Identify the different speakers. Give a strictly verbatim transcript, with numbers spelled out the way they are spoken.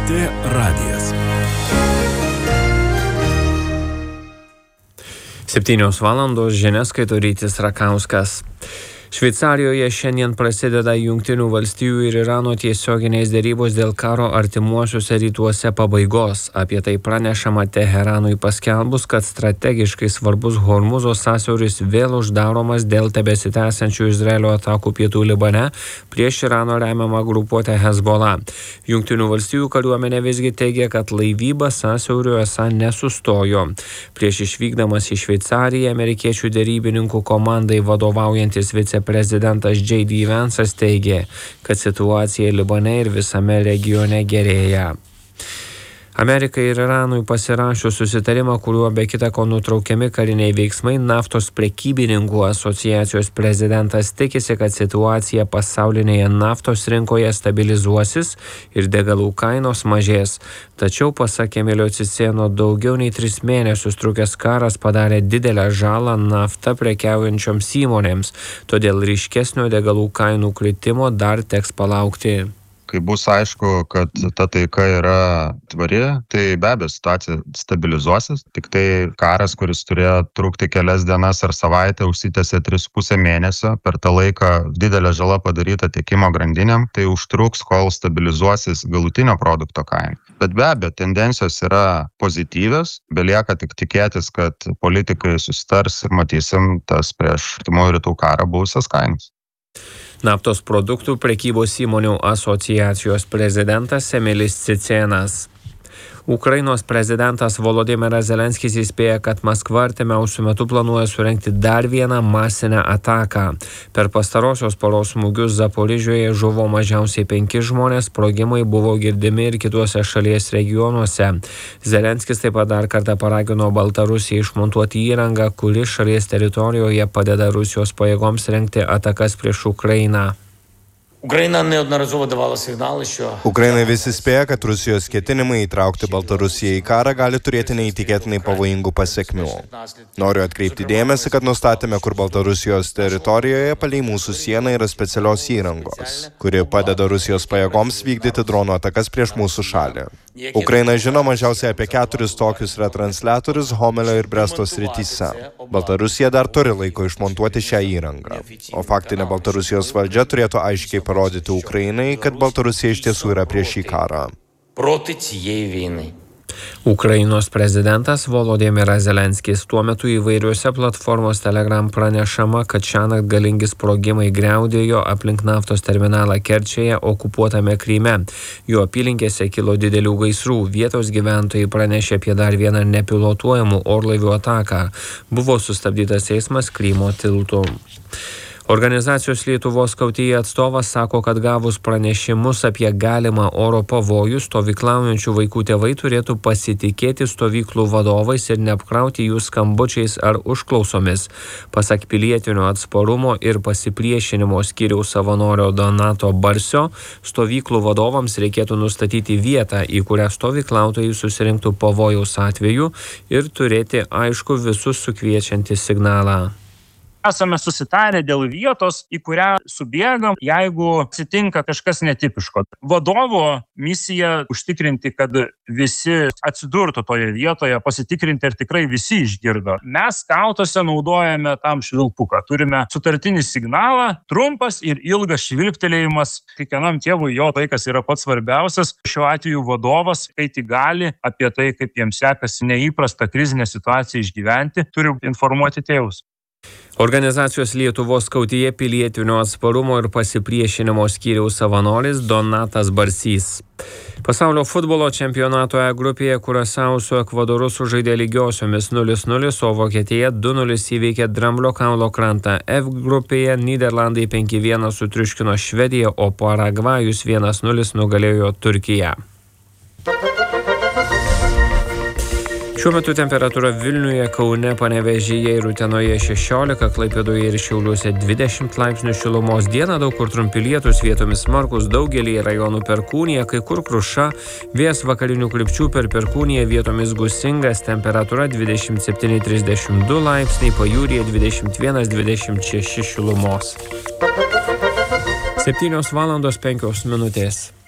Speaker 1: Lrt radijas. Septynios valandos žinias skaito Rytis Rakauskas. Šveicarijoje šiandien prasideda Jungtinių valstijų ir Irano tiesioginės derybos dėl karo artimuosiuose rytuose pabaigos. Apie tai pranešama Teheranui paskelbus, kad strategiškai svarbus Hormuzo sąsiauris vėl uždaromas dėl tebesitęsiančių Izraelio atakų pietų Libane prieš Irano remiamą grupuotę Hezbollah. Jungtinių valstijų kariuomenė visgi teigia, kad laivyba sąsiauriu esą nesustojo. Prieš išvykdamas į Šveicariją amerikiečių derybininkų komandai vadovaujantis vice Prezidentas J D Vance'as teigė, kad situacija Libane ir visame regione gerėja. Amerikai ir Iranui pasirašius susitarimą, kuriuo be kita ko nutraukiami kariniai veiksmai, naftos prekybininkų asociacijos prezidentas tikisi, kad situacija pasaulinėje naftos rinkoje stabilizuosis ir degalų kainos mažės. Tačiau, pasak Emilio Cicėno, daugiau nei tris mėnesius trukęs karas padarė didelę žalą nafta prekiaujančioms įmonėms, todėl ryškesnio degalų kainų kritimo dar teks palaukti.
Speaker 2: Kai bus aišku, kad ta taika yra tvari, tai be abejo situacija stabilizuosis. Tik tai karas, kuris turėjo trukti kelias dienas ar savaitę, užsitęsė tris su puse mėnesio. Per tą laiką didelė žala padaryta tiekimo grandinėm, tai užtruks, kol stabilizuosis galutinio produkto kaina. Bet be abejo, tendencijos yra pozityvios, belieka tik tikėtis, kad politikai susitars ir matysim tas prieš artimųjų rytų karą buvusias kainas.
Speaker 1: Naftos produktų prekybos įmonių asociacijos prezidentas Emilis Cicėnas. Ukrainos prezidentas Volodymyras Zelenskis įspėja, kad Maskva artimiausiu metu planuoja surengti dar vieną masinę ataką. Per pastarosios paros smūgius Zaporižioje žuvo mažiausiai penki žmonės, sprogimai buvo girdimi ir kituose šalies regionuose. Zelenskis taip pat dar kartą paragino Baltarusiją išmontuoti įrangą, kuri šalies teritorijoje padeda Rusijos pajėgoms rengti atakas prieš Ukrainą.
Speaker 3: Ukraina neodnorazovo davала signalą, що
Speaker 4: Ukraina vis įspėja, kad Rusijos ketinimai įtraukti Baltarusiją į karą gali turėti neįtikėtinai pavojingų pasekmių. Noriu atkreipti dėmesį, kad nustatėme, kur Baltarusijos teritorijoje palei mūsų sieną yra specialios įrangos, kuri padeda Rusijos pajėgoms vykdyti dronų atakas prieš mūsų šalį. Ukraina žino mažiausiai apie keturis tokius retransliatorius Homelio ir Bresto srityse. Baltarusija dar turi laiko išmontuoti šią įrangą. O faktinė Baltarusijos valdžia turėtų aiškiai parodyti Ukrainai, kad Baltarusija iš tiesų yra prieš šį karą.
Speaker 3: проти цієї війни.
Speaker 1: Ukrainos prezidentas Volodymyras Zelenskis. Tuo metu įvairiuose platformos Telegram pranešama, kad šiąnakt galingi sprogimai griaudėjo aplink naftos terminalą Kerčėje okupuotame Kryme. Jo apylinkėse kilo didelių gaisrų. Vietos gyventojai pranešė apie dar vieną nepilotuojamų orlaivių ataką. Buvo sustabdytas eismas Krymo tiltu. Organizacijos Lietuvos skautija atstovas sako, kad gavus pranešimus apie galimą oro pavojų, stovyklaujančių vaikų tėvai turėtų pasitikėti stovyklų vadovais ir neapkrauti jų skambučiais ar užklausomis. Pasak pilietinio atsparumo ir pasipriešinimo skyriaus savanorio Donato Barsio, stovyklų vadovams reikėtų nustatyti vietą, į kurią stovyklautojai susirinktų pavojaus atveju ir turėti aišku visus sukviečiantį signalą.
Speaker 5: Esame susitarę dėl vietos, į kurią subėgam, jeigu atsitinka kažkas netipiško. Vadovo misija užtikrinti, kad visi atsidurtų toje vietoje, pasitikrinti, ar tikrai visi išgirdo. Mes skautose naudojame tam švilpuką. Turime sutartinį signalą, trumpas ir ilgas švilptelėjimas. Kiekvienam tėvui jo tai, kas yra pats svarbiausias. Šiuo atveju vadovas, kai tik gali apie tai, kaip jiems sekasi neįprastą krizinę situaciją išgyventi, turi informuoti tėvus.
Speaker 1: Organizacijos Lietuvos skautija pilietinio atsparumo ir pasipriešinimo skyriaus savanoris Donatas Barsys. Pasaulio futbolo čempionato E grupėje Kurasau su Ekvadoru sužaidė lygiosiomis nulis nulis, o Vokietija du nulis įveikė Dramblio kaulo krantą. F grupėje Nyderlandai penki vienas sutriuškino Švediją, o Paragvajus vienas nulis nugalėjo Turkiją. Šiuo metu temperatūra Vilniuje, Kaune, Panevėžyje ir Utenoje šešiolika, Klaipėdoje ir Šiauliuose dvidešimt laipsnių šilumos. Dieną daug kur trumpi lietūs, vietomis smarkūs, daugelį rajonų perkūnija, kai kur kruša, vėjas vakarinių krypčių per perkūniją, vietomis gūsingas, temperatūra dvidešimt septyni trisdešimt du laipsniai, pajūryje dvidešimt vienas dvidešimt šeši šilumos. septynios valandos penkios minutės.